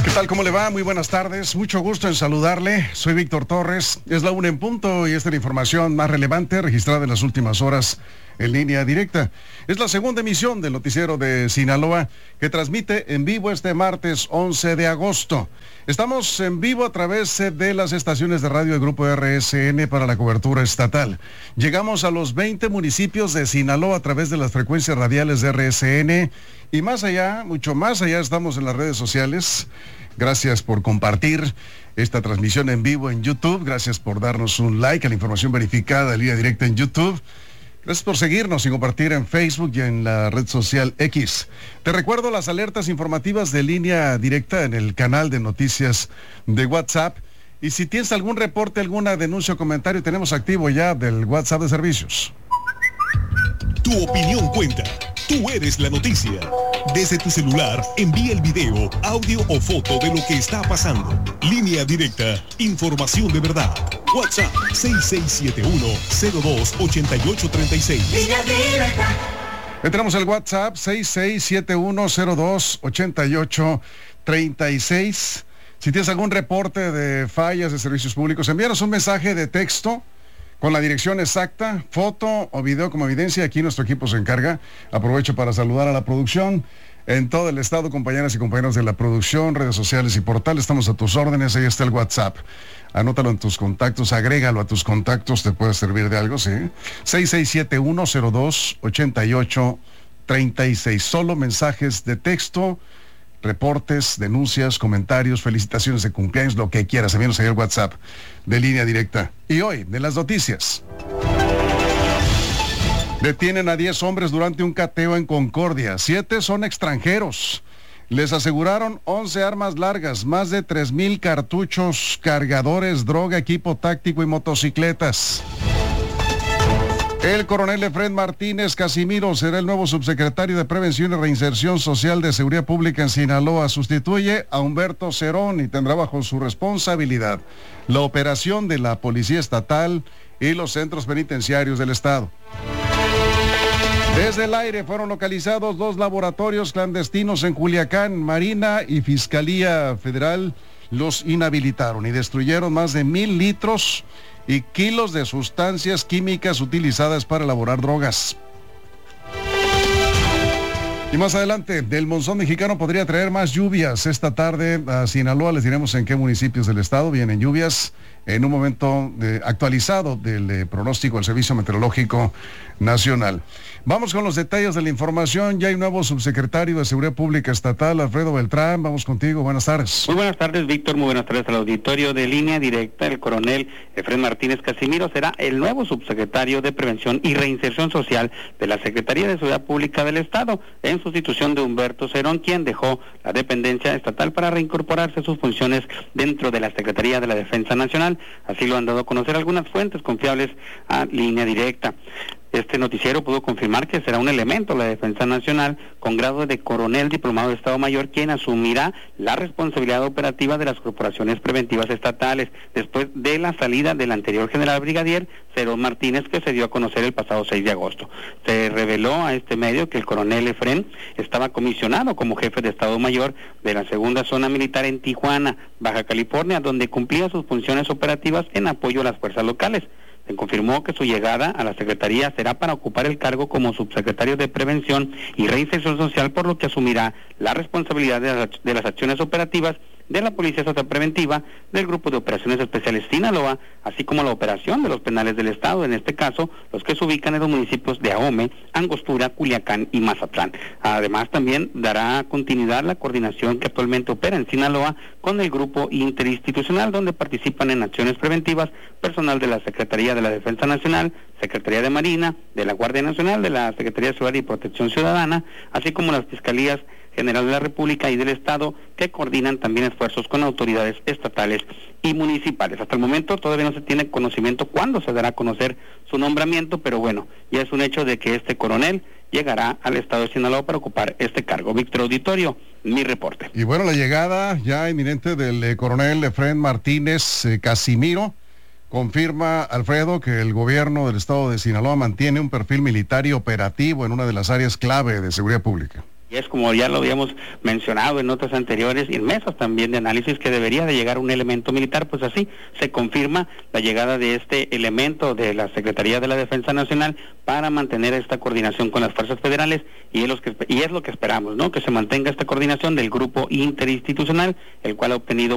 ¿Qué tal? ¿Cómo le va? Muy buenas tardes. Mucho gusto en saludarle. Soy Víctor Torres. Es la 1 en punto y esta es la información más relevante registrada en las últimas horas en línea directa. Es la segunda emisión del noticiero de Sinaloa que transmite en vivo este martes 11 de agosto. Estamos en vivo a través de las estaciones de radio del Grupo RSN para la cobertura estatal. Llegamos a los 20 municipios de Sinaloa a través de las frecuencias radiales de RSN y más allá, mucho más allá, estamos en las redes sociales. Gracias por compartir esta transmisión en vivo en YouTube. Gracias por darnos un like a la información verificada de línea directa en YouTube. Gracias por seguirnos y compartir en Facebook y en la red social X. Te recuerdo las alertas informativas de línea directa en el canal de noticias de WhatsApp. Y si tienes algún reporte, alguna denuncia o comentario, tenemos activo ya del WhatsApp de servicios. Tu opinión cuenta. Tú eres la noticia. Desde tu celular, envía el video, audio o foto de lo que está pasando. Línea directa, información de verdad. WhatsApp 6671-028836. Línea directa. Tenemos el WhatsApp 6671028836. Si tienes algún reporte de fallas de servicios públicos, envíanos un mensaje de texto con la dirección exacta, foto o video como evidencia. Aquí nuestro equipo se encarga. Aprovecho para saludar a la producción en todo el estado, compañeras y compañeros de la producción, redes sociales y portales. Estamos a tus órdenes. Ahí está el WhatsApp. Anótalo en tus contactos, agrégalo a tus contactos, te puede servir de algo, ¿sí? 6671028836. Solo mensajes de texto, reportes, denuncias, comentarios, felicitaciones de cumpleaños, lo que quieras. Envíanos ahí el WhatsApp de línea directa. Y hoy, de las noticias. Detienen a 10 hombres durante un cateo en Concordia. 7 son extranjeros. Les aseguraron 11 armas largas, más de 3,000 cartuchos, cargadores, droga, equipo táctico y motocicletas. El coronel Efrén Martínez Casimiro será el nuevo subsecretario de Prevención y Reinserción Social de Seguridad Pública en Sinaloa. Sustituye a Humberto Cerón y tendrá bajo su responsabilidad la operación de la Policía Estatal y los centros penitenciarios del estado. Desde el aire fueron localizados 2 laboratorios clandestinos en Culiacán. Marina y Fiscalía Federal los inhabilitaron y destruyeron más de 1,000 litros y kilos de sustancias químicas utilizadas para elaborar drogas. Y más adelante, el monzón mexicano podría traer más lluvias esta tarde a Sinaloa. Les diremos en qué municipios del estado vienen lluvias en un momento actualizado del pronóstico del Servicio Meteorológico Nacional. Vamos con los detalles de la información. Ya hay un nuevo subsecretario de Seguridad Pública Estatal, Alfredo Beltrán. Vamos contigo. Buenas tardes. Muy buenas tardes, Víctor. Muy buenas tardes al auditorio de Línea Directa. El coronel Efrén Martínez Casimiro será el nuevo subsecretario de Prevención y Reinserción Social de la Secretaría de Seguridad Pública del Estado, en sustitución de Humberto Cerón, quien dejó la dependencia estatal para reincorporarse a sus funciones dentro de la Secretaría de la Defensa Nacional. Así lo han dado a conocer algunas fuentes confiables a Línea Directa. Este noticiero pudo confirmar que será un elemento de la Defensa Nacional con grado de coronel diplomado de Estado Mayor quien asumirá la responsabilidad operativa de las corporaciones preventivas estatales después de la salida del anterior general brigadier Cerón Martínez, que se dio a conocer el pasado 6 de agosto. Se reveló a este medio que el coronel Efrén estaba comisionado como jefe de Estado Mayor de la segunda zona militar en Tijuana, Baja California, donde cumplía sus funciones operativas en apoyo a las fuerzas locales. Se confirmó que su llegada a la Secretaría será para ocupar el cargo como subsecretario de Prevención y Reinserción Social, por lo que asumirá la responsabilidad de las acciones operativas de la Policía Estatal Preventiva, del Grupo de Operaciones Especiales Sinaloa, así como la operación de los penales del Estado, en este caso, los que se ubican en los municipios de Ahome, Angostura, Culiacán y Mazatlán. Además, también dará continuidad la coordinación que actualmente opera en Sinaloa con el Grupo Interinstitucional, donde participan en acciones preventivas personal de la Secretaría de la Defensa Nacional, Secretaría de Marina, de la Guardia Nacional, de la Secretaría de Seguridad y Protección Ciudadana, así como las Fiscalías General de la República y del Estado, que coordinan también esfuerzos con autoridades estatales y municipales. Hasta el momento todavía no se tiene conocimiento cuándo se dará a conocer su nombramiento, pero bueno, ya es un hecho de que este coronel llegará al estado de Sinaloa para ocupar este cargo. Víctor Auditorio, mi reporte. Y bueno, la llegada ya inminente del coronel Efrén Martínez Casimiro confirma, Alfredo, que el gobierno del estado de Sinaloa mantiene un perfil militar y operativo en una de las áreas clave de seguridad pública. Y es como ya lo habíamos mencionado en otras anteriores y en mesas también de análisis, que debería de llegar un elemento militar. Pues así se confirma la llegada de este elemento de la Secretaría de la Defensa Nacional para mantener esta coordinación con las fuerzas federales, y es lo que esperamos, ¿no? Que se mantenga esta coordinación del grupo interinstitucional, el cual ha obtenido